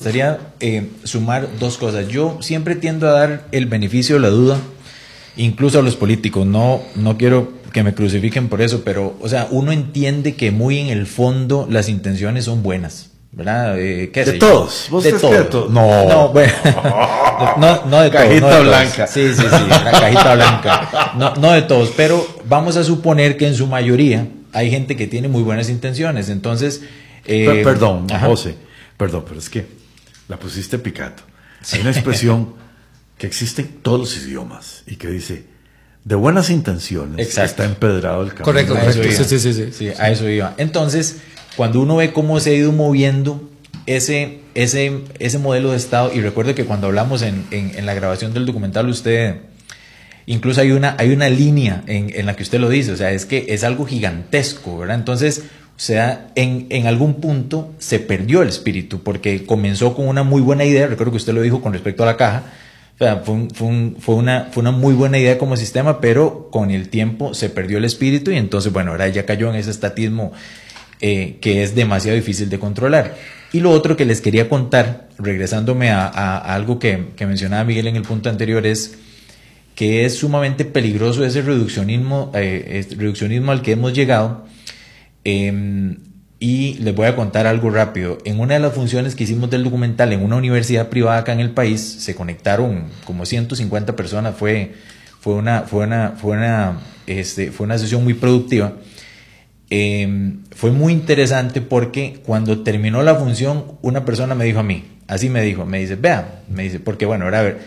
gustaría sumar dos cosas. Yo siempre tiendo a dar el beneficio de la duda, incluso a los políticos. No quiero que me crucifiquen por eso, pero, o sea, uno entiende que muy en el fondo las intenciones son buenas, ¿verdad? ¿De todos? ¿Vos de todos? No, bueno, no de todos. Cajita blanca. Sí, la cajita blanca. No de todos, pero vamos a suponer que en su mayoría hay gente que tiene muy buenas intenciones. Entonces, perdón, José, pero es que la pusiste picando. Sí. Hay una expresión que existe en todos los idiomas y que dice: de buenas intenciones. Exacto. Está empedrado el camino. Correcto. Sí, a eso iba. Entonces, cuando uno ve cómo se ha ido moviendo ese modelo de Estado, y recuerde que cuando hablamos en la grabación del documental, usted, incluso hay una línea en la que usted lo dice, o sea, es que es algo gigantesco, ¿verdad? Entonces, o sea, en algún punto se perdió el espíritu, porque comenzó con una muy buena idea, recuerdo que usted lo dijo con respecto a la caja. O sea, fue una muy buena idea como sistema, pero con el tiempo se perdió el espíritu y entonces, bueno, ahora ya cayó en ese estatismo que es demasiado difícil de controlar. Y lo otro que les quería contar, regresándome a algo que mencionaba Miguel en el punto anterior, es que es sumamente peligroso ese reduccionismo al que hemos llegado. Y les voy a contar algo rápido. En una de las funciones que hicimos del documental en una universidad privada acá en el país, se conectaron como 150 personas. Fue una sesión muy productiva. Fue muy interesante porque cuando terminó la función, una persona me dijo a mí, me dice, porque bueno, ahora a ver,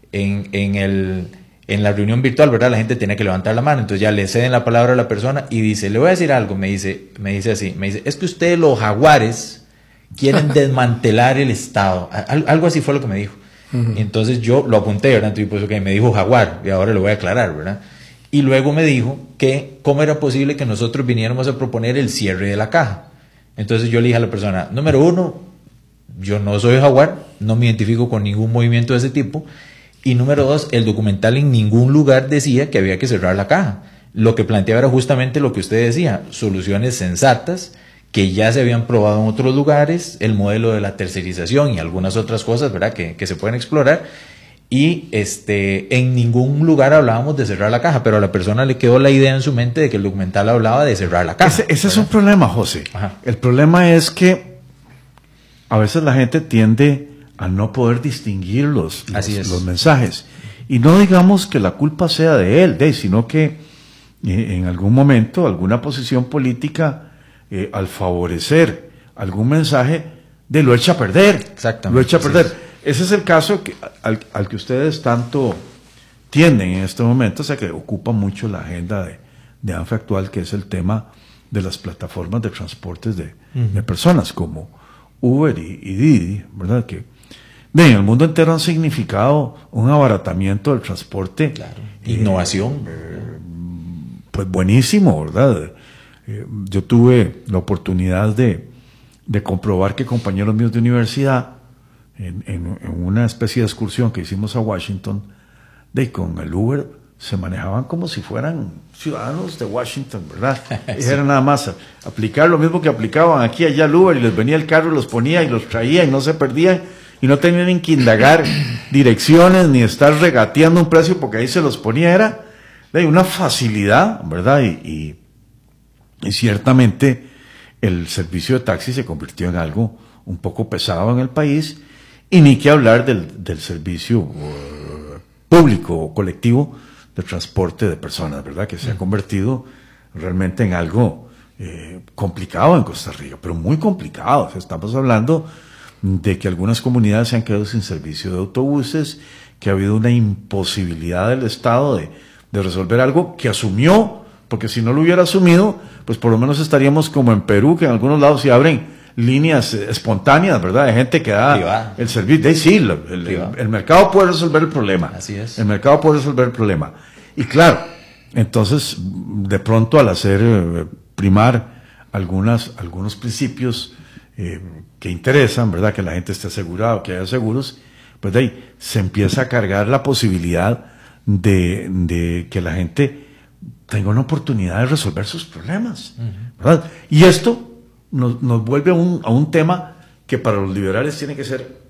en la reunión virtual, ¿verdad? La gente tiene que levantar la mano, entonces ya le ceden la palabra a la persona y dice, le voy a decir algo, me dice, es que ustedes los jaguares quieren desmantelar el Estado, algo así fue lo que me dijo. Uh-huh. Entonces yo lo apunté, ¿verdad? Entonces pues, okay, me dijo jaguar, y ahora lo voy a aclarar, ¿verdad? Y luego me dijo que cómo era posible que nosotros viniéramos a proponer el cierre de la caja. Entonces yo le dije a la persona, número uno, yo no soy jaguar, no me identifico con ningún movimiento de ese tipo. Y número dos, el documental en ningún lugar decía que había que cerrar la caja. Lo que planteaba era justamente lo que usted decía, soluciones sensatas que ya se habían probado en otros lugares, el modelo de la tercerización y algunas otras cosas, ¿verdad? Que se pueden explorar. Y en ningún lugar hablábamos de cerrar la caja, pero a la persona le quedó la idea en su mente de que el documental hablaba de cerrar la caja. Ese es un problema, José. Ajá. El problema es que a veces la gente tiende a no poder distinguir los mensajes. Y no digamos que la culpa sea de él, sino que en algún momento, alguna posición política, al favorecer algún mensaje, lo echa a perder. Exactamente. Lo echa a perder. Ese es el caso al que ustedes tanto tienden en este momento, o sea que ocupa mucho la agenda de ANFE actual, que es el tema de las plataformas de transportes de personas como Uber y Didi, ¿verdad? Que en el mundo entero han significado un abaratamiento del transporte. Claro. Innovación. Pues buenísimo, ¿verdad? Yo tuve la oportunidad de comprobar que compañeros míos de universidad, en una especie de excursión que hicimos a Washington, con el Uber se manejaban como si fueran ciudadanos de Washington, ¿verdad? Sí. Era nada más aplicar lo mismo que aplicaban aquí allá al Uber, y les venía el carro, los ponía y los traía y no se perdían, y no tenían que indagar direcciones ni estar regateando un precio porque ahí se los ponía. Era una facilidad, ¿verdad? Y ciertamente el servicio de taxi se convirtió en algo un poco pesado en el país, y ni que hablar del servicio público o colectivo de transporte de personas, ¿verdad? Que se ha convertido realmente en algo complicado en Costa Rica, pero muy complicado. O sea, estamos hablando de que algunas comunidades se han quedado sin servicio de autobuses, que ha habido una imposibilidad del Estado de resolver algo que asumió, porque si no lo hubiera asumido, pues por lo menos estaríamos como en Perú, que en algunos lados se abren líneas espontáneas, ¿verdad? De gente que da privada el servicio. Sí, el mercado puede resolver el problema. Así es. El mercado puede resolver el problema. Y claro, entonces, de pronto al hacer primar algunos principios que interesan, ¿verdad? Que la gente esté asegurada, que haya seguros, pues de ahí se empieza a cargar la posibilidad de que la gente tenga una oportunidad de resolver sus problemas, ¿verdad? Y esto nos vuelve a un tema que para los liberales tiene que ser